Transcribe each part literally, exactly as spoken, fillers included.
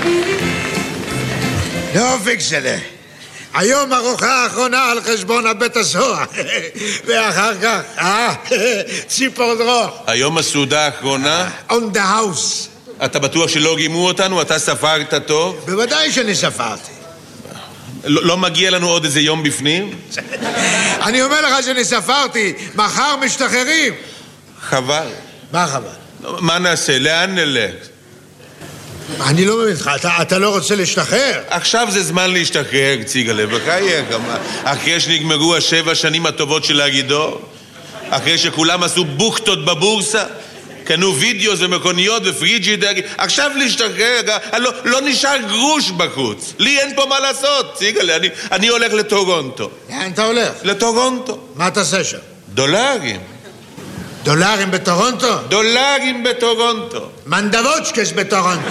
לא פיקסלה. היום ארוחה האחרונה על חשבון הבית הסוהר. ואחר כך, אה, ציפור דרור. היום הסעודה האחרונה? On the house. אתה בטוח שלא גימו אותנו? אתה ספרת טוב? בוודאי שאני ספרתי. לא, לא מגיע לנו עוד איזה יום בפנים? אני אומר לך שאני ספרתי. מחר משתחררים. חבל. מה חבל? מה נעשה? לאן נלך? אני לא מבין לך, אתה, אתה לא רוצה להשתחרר? עכשיו זה זמן להשתחרר, ציגלה, בחייך. אחרי שנגמרו השבע שנים הטובות של הגידור, אחרי שכולם עשו בוכטות בבורסה, קנו וידאוס ומכוניות ופריג'ידר, עכשיו להשתחרר, לא, לא נשאר גרוש בחוץ. לי אין פה מה לעשות, ציגלה, אני, אני הולך לטורונטו. לאן אתה הולך? לטורונטו. מה תעשה שם? דולרים. דולרים בטורונטו? דולרים בטורונטו. מנדבוצ'קס בטורונטו.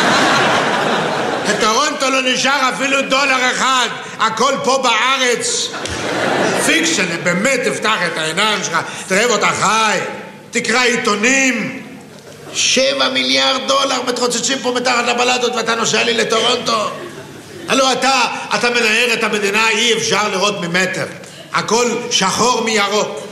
בטורונטו לא נשאר אפילו דולר אחד. הכל פה בארץ. פיקסן, באמת תפתח את העיניים שלך, תראה אותה חי, תקרא עיתונים. שבע מיליארד דולר מתרוצצים פה מתחת לבלטות ואתה נוסע לי לטורונטו. הלו אתה, אתה מנהר את המדינה, אי אפשר לראות ממטר. הכל שחור מירוק.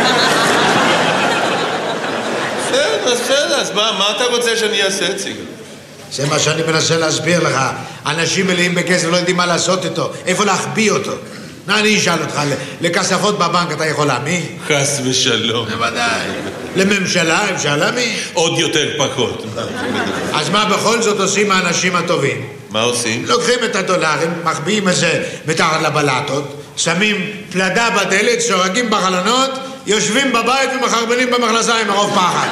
בסדר, בסדר, אז מה, מה אתה רוצה שאני אעשה, ציגל? זה מה שאני מנסה להסביר לך. אנשים מלאים בכסף לא יודעים מה לעשות איתו, איפה להחביא אותו. מה אני אשאל אותך, לכספות בבנק אתה יכול להמי? חס ושלום. בוודאי. לממשלה אפשר להמי? עוד יותר פחות. אז מה בכל זאת עושים האנשים הטובים? מה עושים? לוקחים את הדולרים, מחביאים את זה מתחת לבלטות, שמים פלדה בדלת, שורגים בחלונות, יושבים בבית ומחרבנים במכנסיים מרוב פחד.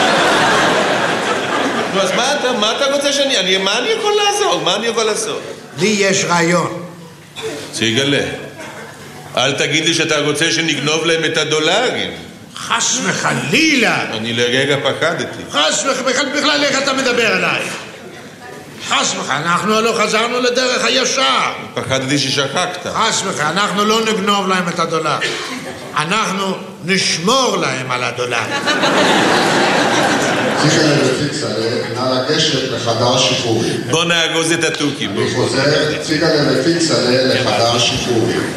נו, אז מה אתה, מה אתה רוצה שאני... אני, מה אני יכול לעזור? מה אני יכול לעשות? לי יש רעיון. ציגלה, אל תגיד לי שאתה רוצה שנגנוב להם את הדולרים. חס וחלילה. אני לרגע פחדתי. חס וחלילה, בכלל איך אתה מדבר אליי? חס וחלילה, אנחנו לא חזרנו לדרך הישר. פחדתי ששכחת. חס וחלילה, אנחנו לא נגנוב להם את הדולר. אנחנו נשמור להם על הדולר. ציגלה ופיקסלה, נא לגשת לחדר שחרורים. בוא נאגוז את התוכים. אני חוזר, ציגלה ופיקסלה לחדר שחרורים.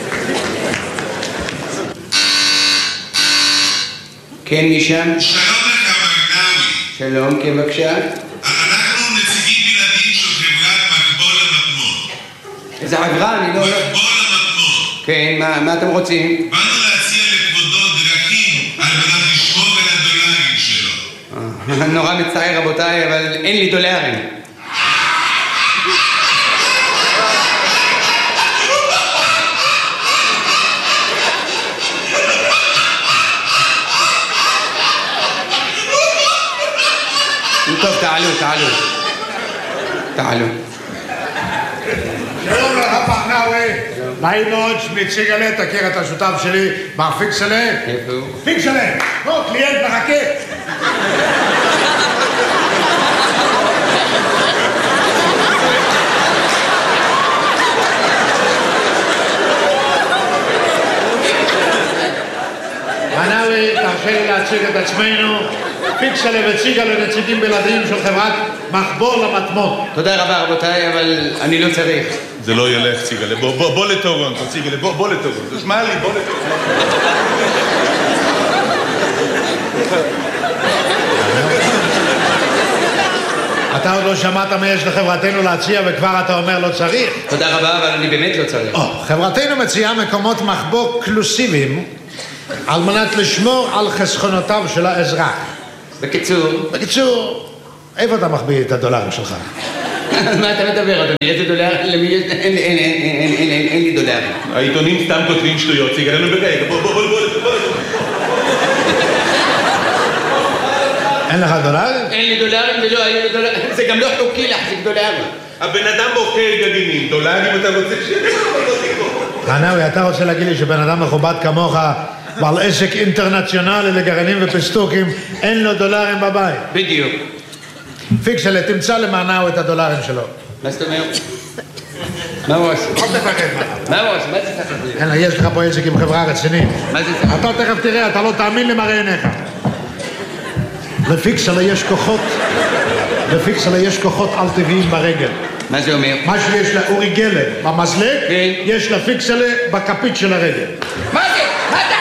כן, משם? שלום לך, מגנאווי. שלום, כן, בבקשה. אנחנו נציגים בלעדיים של חברת מקבול המטמון. איזה חברה? אני לא... מקבול המטמון. כן, מה, מה אתם רוצים? באנו להציע לכבודו דרכים על מנת לשמור על הדולרים שלו. נורא מצער, רבותיי, אבל אין לי דולרים. טוב, תעלו, תעלו. תעלו. שלום לך, פחנאווי. נעים מאוד, שמי ציגלה, תכיר את השותף שלי, מר פיקסלה. איפה הוא? פיקסלה, בוא, קליינט מחכה. פחנאווי, תרשה לי להציג את עצמנו. פיקסלה וציגלה נציגים בלעדיים של חברת מחבול המטמון. תודה רבה, רבותיי, אבל אני לא צריך. זה לא ילך, ציגלה. בוא, בוא, בוא לטורונטו, ציגלה. בוא, בוא לטורונטו. שמע לי, בוא לטורונטו. אתה עוד לא שמעת מה יש לחברתנו להציע וכבר אתה אומר לא צריך? תודה רבה, אבל אני באמת לא צריך. או, חברתנו מציעה מקומות מחבוא קלוסיביים על מנת לשמור על חסכונותיו של האזרח. בקיצור... בקיצור, איפה אתה מחביא את הדולרים שלך? מה אתה מדבר, אדוני? איזה דולר? למי יש... אין לי דולרים. העיתונים סתם כותבים שטויות, ציגלה, נו ברגע. בוא, בוא, בוא, בוא, בוא. אין לך דולרים? אין לי דולרים ולא היו לי דולרים. זה גם לא חוקי להחזיק דולרים. הבן אדם אוכל גרעינים, דולרים אתה רוצה ש... פחנאווי, אתה רוצה להגיד לי שבן אדם מכובד כמוך בעל עסק אינטרנציונלי לגרעינים ופסטוקים, אין לו דולרים בבית? בדיוק. פיקסלה, תמצא למענאו את הדולרים שלו. מה זאת אומרת? מה הוא עושה? אל תפחד מה. מה הוא עושה? מה זה תפחד? אין, יש לך פה עסק עם חברה רצינית. מה זה תפחד? אתה תכף תראה, אתה לא תאמין למראה עיניך. לפיקסלה יש כוחות, לפיקסלה יש כוחות על טבעיים ברגל. מה זה אומר? מה שיש לאורי גלר במזלג, כן. יש לה פיקסלה בכפית של הרגל. מה זה? מה זה?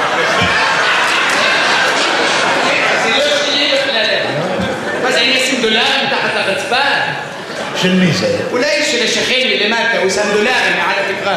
זה לא שלי בכלל. מה זה, אני אשים דולרים תחת הרצפה? של מי זה? אולי של השכן מלמטה, הוא שם דולרים מעל התקרה.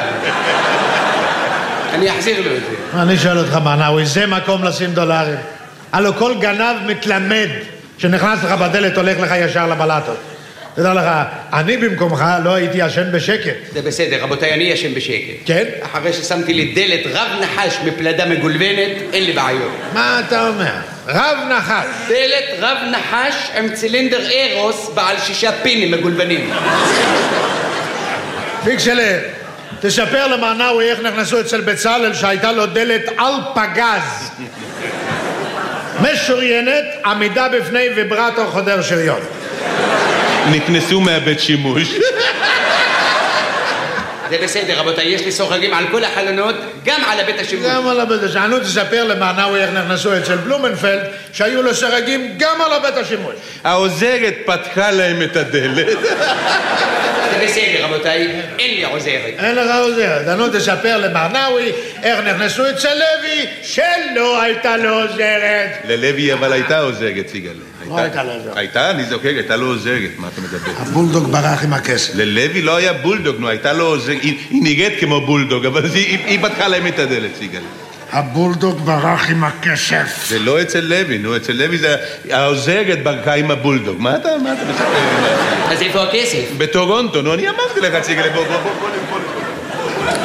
אני אחזיר לו את זה. אני שואל אותך, מנאווי, זה מקום לשים דולרים? הלו כל גנב מתלמד שנכנס לך בדלת הולך לך ישר לבלטות. תדע לך, אני במקומך לא הייתי ישן בשקט. זה בסדר, רבותיי, אני ישן בשקט. כן? אחרי ששמתי לי דלת רב נחש מפלדה מגולבנת, אין לי בעיות. מה אתה אומר? רב נחש. דלת רב נחש עם צילינדר אירוס בעל שישה פינים מגולבנים. פיקסלה, תספר למנאווי איך נכנסו אצל בצלאל שהייתה לו דלת על פגז. משוריינת, עמידה בפני ויברטור חודר שריון. נכנסו מהבית שימוש. זה בסדר, רבותיי, יש לי סורגים על כל החלונות, גם על הבית השימוש. גם על הבית השימוש. אני תספר למנאווי איך נכנסו אצל בלומנפלד שהיו לו סרגים גם על הבית השימוש. העוזרת פתחה להם את הדלת. זה בסדר, רבותיי, אין לי עוזרת. אין לך עוזרת. אני תספר למנאווי איך נכנסו אצל לוי שלא הייתה לו עוזרת. ללוי אבל הייתה עוזרת, סיגל. לא הייתה לו עוזרת. הייתה, אני זוכר, הייתה לו עוזרת, מה אתה מדבר? הבולדוג ברח עם הכסף. ללוי לא היה בולדוג, נו, הייתה לו עוזרת, היא נראית כמו בולדוג, אבל היא פתחה להם את הדלת, סיגל. הבולדוג ברח עם הכסף. זה לא אצל לוי, נו, אצל לוי זה העוזרת ברכה עם הבולדוג. מה אתה, מה אתה מספר? אז איפה הכסף? בטורונטו, נו, אני אמרתי לך, סיגל, בוא, בוא, בוא, בוא, בוא.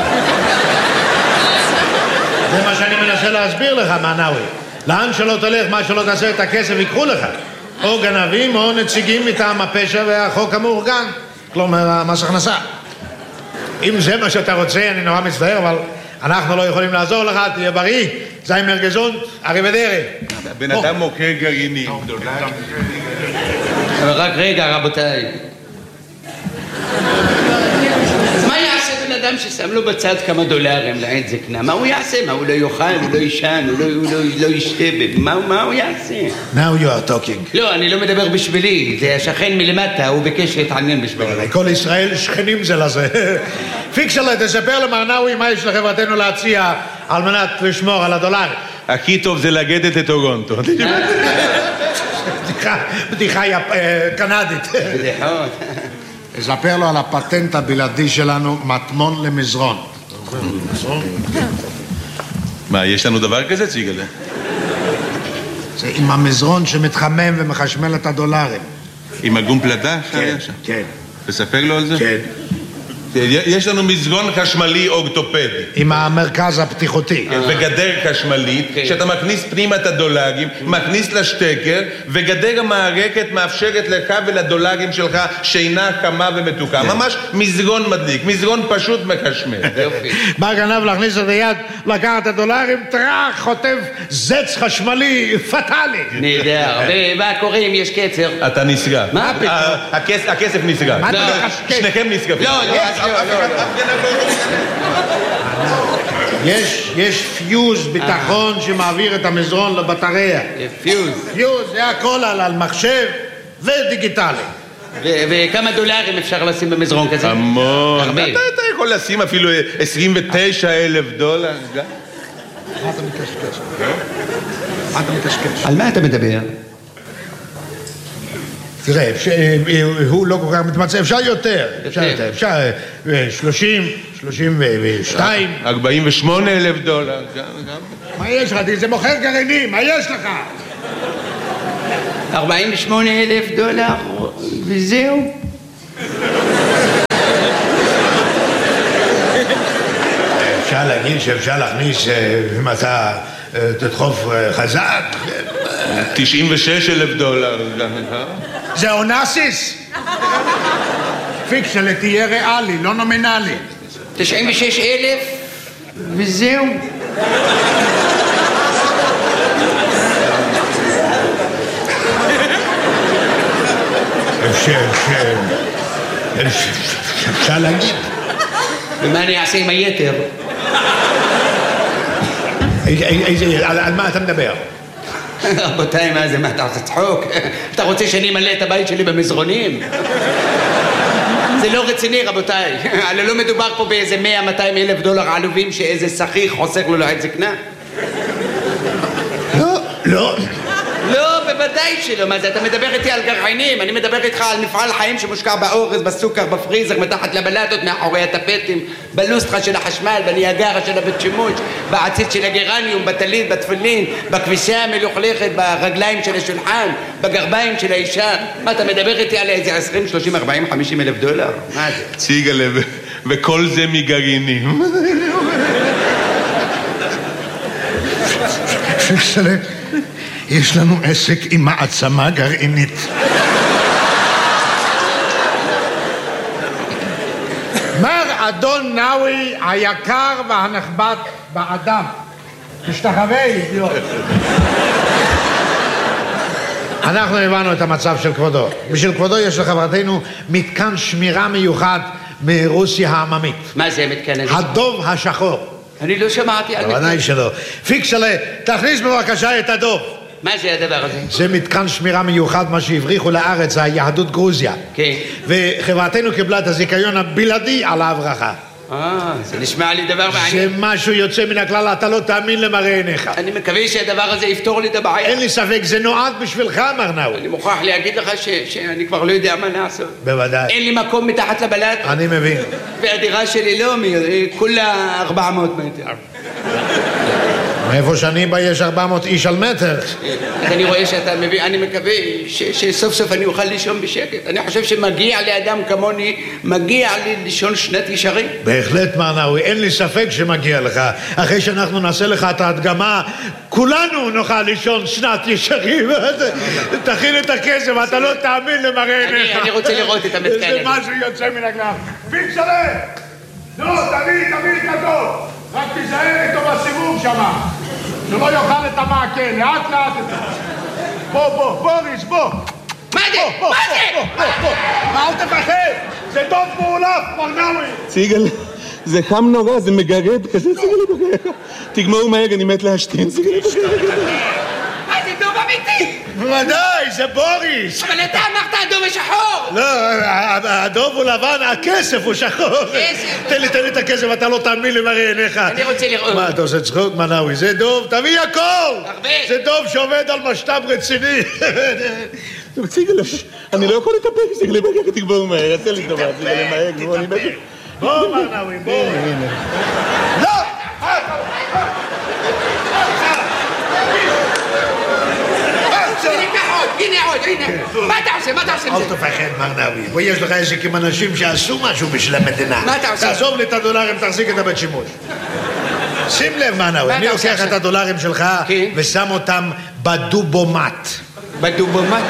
זה מה שאני מנסה להסביר לך, מנאווי. לאן שלא תלך, מה שלא תעשה את הכסף, ייקחו לך. או גנבים או נציגים מטעם הפשע והחוק המאורגן. כלומר, מס הכנסה. אם זה מה שאתה רוצה, אני נורא מצטער, אבל אנחנו לא יכולים לעזור לך, תהיה בריא. זיימר גזונט, אריבדרי. בן אדם מוכר גרעינים. אבל רק רגע, רבותיי. מה יעשה בן אדם ששם לו בצד כמה דולרים לעת זקנה? מה הוא יעשה? מה, הוא לא יאכל, הוא לא יישן, הוא לא, הוא לא, לא ישתה? מה, מה הוא יעשה? Now you are talking. לא, אני לא מדבר בשבילי. זה השכן מלמטה, הוא ביקש להתעניין בשבילי. כל ישראל שכנים זה לזה. פיקסלה, תספר למנאווי מה יש לחברתנו להציע על מנת לשמור על הדולר. הכי טוב זה לגדת את טורונטו. בדיחה קנדית. בדיחות. תספר לו על הפטנט הבלעדי שלנו, מטמון למזרון. מה, יש לנו דבר כזה, ציגלה? זה עם המזרון שמתחמם ומחשמל את הדולרים. עם הגום פלדה? כן, כן. תספר לו על זה? כן. יש לנו מזרון חשמלי אורתופדי. עם המרכז הפתיחותי. וגדר חשמלית, שאתה מכניס פנימה את הדולרים, מכניס לשטקר, וגדר המערכת מאפשרת לך ולדולרים שלך שינה חמה ומתוקה. ממש מזרון מדליק, מזרון פשוט מחשמל. בא גנב להכניס את היד, לקחת את הדולרים, טרח, חוטף זץ חשמלי פטלי. נהדר. ומה קורה אם יש קצר? אתה נסגר. מה פתאום? הכסף נסגר. מה אתה מחשקש? שניכם נסגרים. לא, לא. יש, יש פיוז ביטחון שמעביר את המזרון לבטריה. פיוז. פיוז, זה הכל על, על מחשב ודיגיטלי. וכמה דולרים אפשר לשים במזרון כזה? המון. אתה יכול לשים אפילו עשרים ותשעה אלף דולר. מה אתה מקשקש? מה אתה מקשקש? על מה אתה מדבר? תראה, הוא לא כל כך מתמצא, אפשר יותר, אפשר יותר, אפשר שלושים, שלושים ושתיים. ארבעים ושמונה אלף דולר. מה יש לך? זה מוכר גרעינים, מה יש לך? ארבעים ושמונה אלף דולר, וזהו. אפשר להגיד שאפשר להכניס, אם אתה תדחוף חזק. תשעים ושש אלף דולר. זה אונסיס? פיקסלה, תהיה ריאלי, לא נומינלי. תשעים ושש אלף, וזהו. אפשר להגיד. ומה אני אעשה עם היתר? על מה אתה מדבר? רבותיי, מה זה? מה, אתה רוצה צחוק? אתה רוצה שאני אמלא את הבית שלי במזרונים? זה לא רציני רבותיי, הרי לא מדובר פה באיזה מאה מאתיים אלף דולר עלובים שאיזה שכיר חוסך לו לעת זקנה. לא, לא. לא, בוודאי שלא. מה זה, אתה מדבר איתי על גרעינים, אני מדבר איתך על מפעל חיים שמושקע באורז, בסוכר, בפריזר, מתחת לבלטות, מאחורי הטפטים, בלוסטרה של החשמל, בניאגרה של הבית שימוש, בעציץ של הגרניום, בטלית, בתפילין, בכביסה המלוכלכת, ברגליים של השולחן, בגרביים של האישה. מה, אתה מדבר איתי על איזה עשרים, שלושים, ארבעים, חמישים אלף דולר? מה זה? ציגלה, וכל זה מגרעינים. פיקסלה, יש לנו עסק עם מעצמה גרעינית. מר אדון נאווי היקר והנכבד באדם, תשתחווה אידיוט. אנחנו הבנו את המצב של כבודו. בשביל כבודו יש לחברתנו מתקן שמירה מיוחד מרוסיה העממית. מה זה מתקן הזה? הדוב השחור. אני לא שמעתי על מתקן. בוודאי שלא. פיקסלה, תכניס בבקשה את הדוב. מה זה הדבר הזה? זה מתקן שמירה מיוחד, מה שהבריחו לארץ, היהדות גרוזיה. כן. וחברתנו קיבלה את הזיכיון הבלעדי על ההברחה. אה, זה נשמע לי דבר מעניין. שמשהו יוצא מן הכלל, אתה לא תאמין למראה עיניך. אני מקווה שהדבר הזה יפתור לי את הבעיה. אין לי ספק, זה נועד בשבילך, מר נאווי. אני מוכרח להגיד לך ש- שאני כבר לא יודע מה לעשות. בוודאי. אין לי מקום מתחת לבלט. אני מבין. והדירה שלי לא, מ- כולה ארבע מאות מטר. מאיפה שאני בא יש ארבע מאות איש על מטר. אז אני רואה שאתה מבין, אני מקווה ש- שסוף סוף אני אוכל לישון בשקט. אני חושב שמגיע לאדם כמוני, מגיע לי לישון שנת ישרים. בהחלט, מר נאווי, אין לי ספק שמגיע לך. אחרי שאנחנו נעשה לך את ההדגמה, כולנו נוכל לישון שנת ישרים. תכין את הכסף, אתה לא תאמין למראה עיניך. אני רוצה לראות את המתקן הזה. זה משהו יוצא מן הכלל. פיקסלה! לא, תביא, תביא את הדוב. רק תיזהר איתו בסיבוב שמה. שלא יאכל את המעקה, לאט לאט. בוא, בוא, בוריס, בוא. מה זה? מה זה? אל תפחד, זה דוב מעולף, מר נאווי. ציגלה, זה חם נורא, זה מגרד, כזה ציגלה בגלל. תגמור מהר, אני מת להשתין, ציגלה בגלל. מה זה דוב אמיתי? בוודאי, זה בוריס. אבל אתה אמרת הדוב השחור. לא, הדוב הוא לבן, הכסף הוא שחור. כסף. תן לי, תן לי את הכסף, אתה לא תאמין למראה עיניך. אני רוצה לראות. מה, אתה עושה צחוק, מנאווי? זה דוב, תביא הכל! הרבה. זה דוב שעובד על משת"פ רציני. ציגלה, אני לא יכול להתאפק, ציגלה בגלל, תגמור מהר, עשה לי טובה, ציגלה מהר, כמו אני מת. בוא, מנאווי, בוא. לא! הנה עוד, הנה. מה אתה עושה? מה אתה עושה עם אל זה? תפחד, מר נאווי. ויש לך עסק עם אנשים שעשו משהו בשביל המדינה. מה אתה עושה? תעזוב לי את הדולרים, תחזיק את הבית שימוש. שים לב, מר נאווי, מה אני אתה עושה לוקח את עכשיו? הדולרים שלך כן. ושם אותם בדובומט. בדובומט?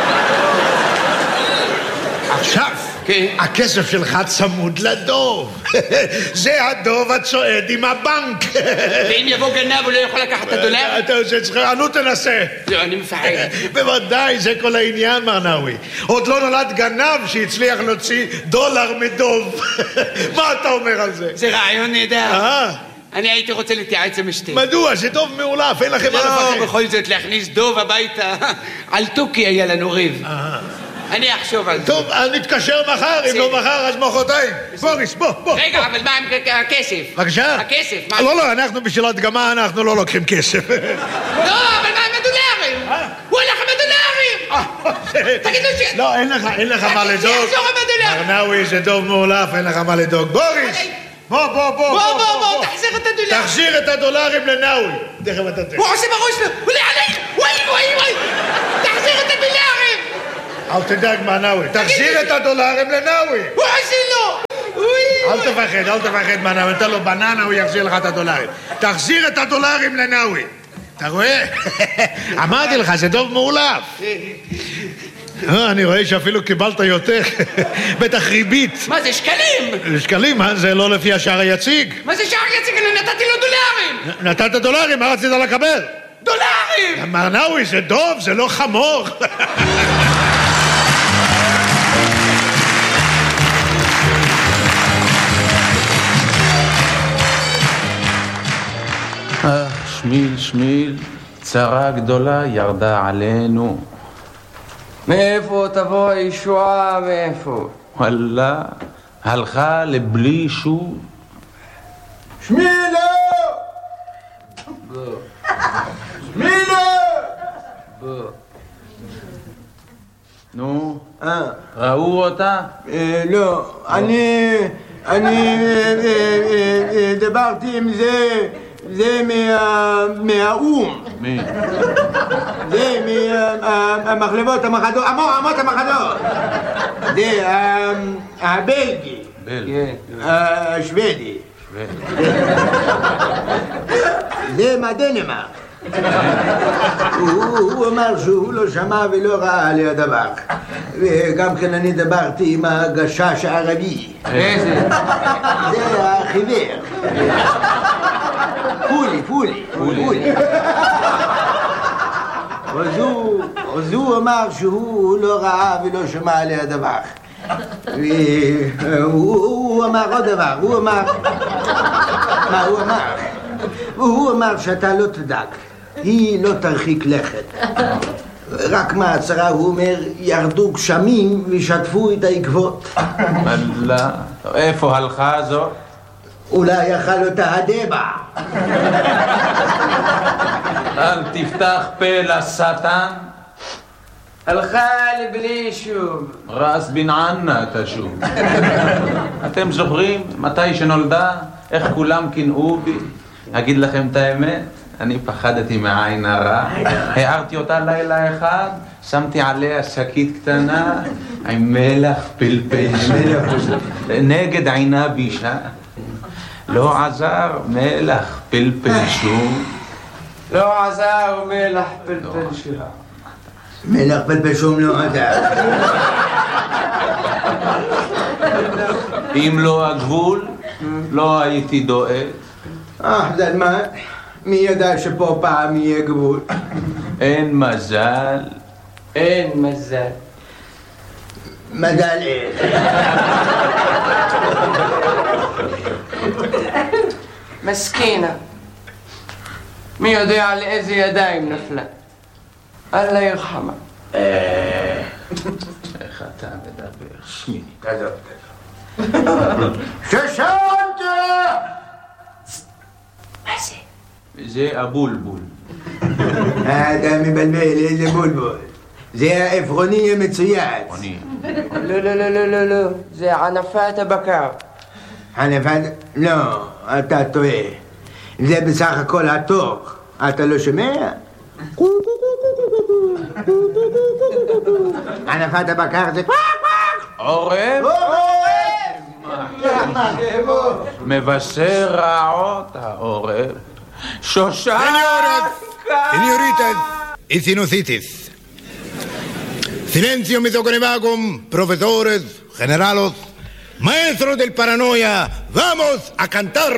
עכשיו, כן. הכסף שלך צמוד לדוב. זה הדוב הצועד עם הבנק. ואם יבוא גנב הוא לא יכול לקחת את הדולר? אתה עושה צחוק, נו תנסה. לא, אני מפחד. בוודאי, זה כל העניין, מר נאווי. עוד לא נולד גנב שהצליח להוציא דולר מדוב. מה אתה אומר על זה? זה רעיון נהדר. אה? אני הייתי רוצה להתייעץ עם אשתי. מדוע? זה דוב מעולף, אין לכם מה לא, לפחד. בכל זאת להכניס דוב הביתה. על תוכי היה לנו ריב. אני אחשוב על זה. טוב, אני נתקשר מחר, אם לא מחר אז מחרתיים. בוריס, בוא, בוא. רגע, אבל מה עם הכסף? בבקשה? הכסף, מה? לא, לא, אנחנו בשביל הדגמה, אנחנו לא לוקחים כסף. לא, אבל מה עם הדולרים? הוא הלך עם הדולרים! תגיד לו ש... לא, אין לך, אין לך מה לדאוג. שיחזור עם הדולרים! מר נאווי, זה דוב מעולף, אין לך מה לדאוג. בוריס! בוא, בוא, בוא, בוא, בוא, בוא, תחזיר את הדולרים! תחזיר את הדולרים לנאווי. תכף אתה תראה. הוא עושה בראש לו! הוא עולה עליי! וואי, וואי, וואי! תחזיר את הדולרים! אל תדאג, מר נאווי. תחזיר את הדולרים לנאווי. הוא עושה לו! וואי, אל תפחד, אל תפחד, מר נאווי. תן לו בננה, הוא יחזיר לך את הדולרים. תחזיר את הדולרים לנאווי. אתה רואה? אמרתי לך, זה דוב מעולף. אני רואה שאפילו קיבלת יותר. בטח ריבית. מה זה, שקלים? שקלים, מה? זה לא לפי השער היציג. מה זה שער יציג? אני נתתי לו דולרים! נתת דולרים, מה רצית לקבל? דולרים! מר נאווי, זה דוב, זה לא חמור. אה, שמיל, שמיל, צרה גדולה ירדה עלינו. מאיפה תבוא הישועה, מאיפה? וואלה, הלכה לבלי שוב. שמילה! שמילה! נו, אה, ראו אותה? אה, לא, אני... אני אה, אה, אה, דיברתי עם זה... זה מה... מהאום. מי? זה מהמחלבות המחדות, אמות המחדות. זה הבלגי. בלגי. השוודי. זה מהדנמרק. הוא אמר שהוא לא שמע ולא ראה על הדבר. וגם כן אני דיברתי עם הגשש הערבי. איזה? זה החיוור. פולי, פולי, פולי. אז הוא אמר שהוא לא ראה ולא שמע על הדבר. והוא אמר עוד דבר, הוא אמר... מה הוא אמר? והוא אמר שאתה לא תדאג, היא לא תרחיק לכת. רק מהצרה הוא אומר, ירדו גשמים ושטפו את העקבות. לא, איפה הלכה זו? אולי יאכל אותה הדבע. אל תפתח פה לשטן. הלכה לבלי שוב. רס בן ענה תשוב. אתם זוכרים מתי שנולדה? איך כולם קינאו בי? אגיד לכם את האמת? אני פחדתי מעין הרע. הערתי אותה לילה אחד, שמתי עליה שקית קטנה עם מלח פלפל נגד עינה בישה. לא עזר מלח פלפל שום. לא עזר מלח פלפל שום. מלח פלפל שום לא עזר. אם לא הגבול, לא הייתי דואג. אה, זלמן, מי ידע שפה פעם יהיה גבול? אין מזל. אין מזל. מזל איך. מסכינה. מי יודע על איזה ידיים נפלה? אללה ירחמה. איך אתה מדבר? שמיני. תעזוב, תעזוב. ששנת! מה זה? זה הבולבול. אתה מבלבל, איזה בולבול. זה העפרוני המצויץ. אני. לא, לא, לא, לא, לא, לא. זה ענפת הבקר. ענפת? לא, אתה טועה. זה בסך הכל התוך. אתה לא שומע? ענפת הבקר זה... עורב? מבשר רעות העורב. שושן! Señoritas y sinusitis. Silencio, mis oconevagum, profesores, generalos, maestros del paranoia, vamos a cantar.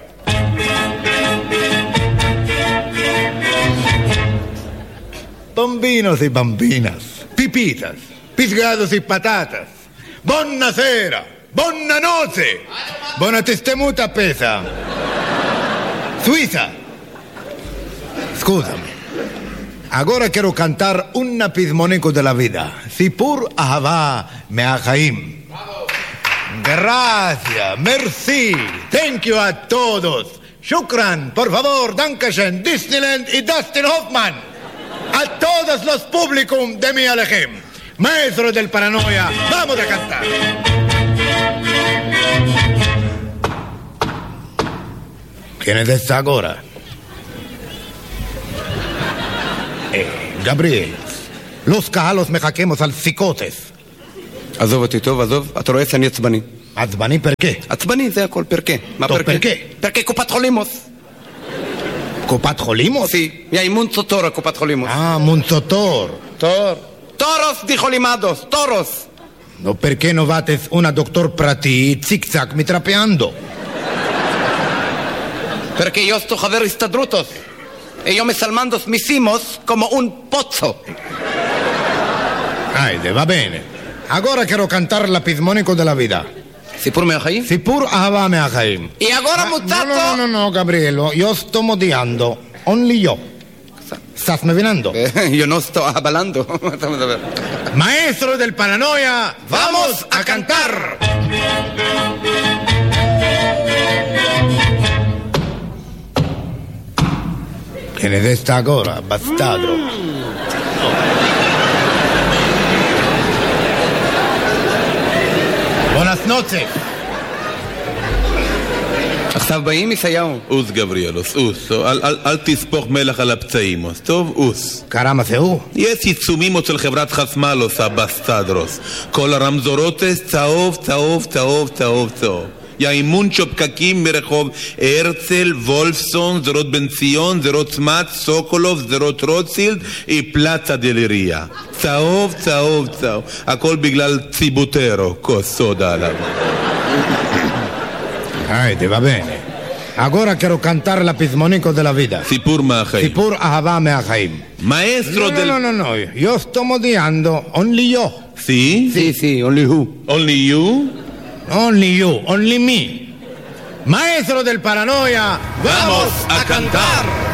Bambinos y bambinas, pipitas, pisgados y patatas, buonasera, buona notte, buona testemuta pesa. Suiza. Scusami. Ahora quiero cantar un pismonico de la vida. Sipur Ahava Meachaim. Gracias, merci, thank you a todos. Shukran, por favor, Dankeschön, Disneyland y Dustin Hoffman. A todos los públicos de mi Alejem. Maestros del paranoia, vamos a cantar. ¿Quién es esta ahora? Eh, Gabriel, los cajalos me jaquemos al psicotes. עזוב אותי טוב, עזוב, אתה רואה שאני עצבני. עצבני פרקה? עצבני, זה הכל, פרקה. מה טוב, פרקה? פרקה. פרקה קופת חולימוס. קופת חולימוס? סי, יאי מונצוטור הקופת חולימוס. Ah, Monzotor. טור. טורוס דיחולימדוס, טורוס. No, perché no vates una doctor prati zig-zag mitrapeando? פרקה יוסטו חבר הסתדרותוס. Ellos me salmandos mis himos como un pozzo. Ay, va bene. Ahora quiero cantar la pismonico de la vida. סיפור מהחיים? סיפור אהבה מהחיים. Y ahora muchacho... No, no, no, no, Gabrielo, yo sto modiando. Only yo. ¿Estás me venando? Yo no estoy hablando. Maestro del paranoia, vamos a cantar. Te ne desta agora, bastardo. Buenas noches. עכשיו באים ישעיהו. אוס גבריאלוס, אוס. אל, אל, אל תספוך מלח על הפצעים, אוס. טוב, אוס. קרמה זה הוא? יש עיצומים של חברת חסמלוס, הבסטדרוס. כל הרמזורוטס, צהוב, צהוב, צהוב, צהוב, צהוב. יאימון פקקים מרחוב הרצל, וולפסון, זרות בן ציון, זרות צמת, סוקולוב, זרות רוטשילד, פלצה דלריה. צהוב, צהוב, צהוב. הכל בגלל ציבוטרו, כוס סודה עליו. Haide, va bene. Agora quiero cantar la pizmonico della vita. סיפור מהחיים. סיפור אהבה מהחיים. Maestro No, del... no, no, no. Io sto modiando. Only yo. Sí? Sí, sí, only who. Only you? Only you. Only me. Maestro del paranoia. Vamos a cantar.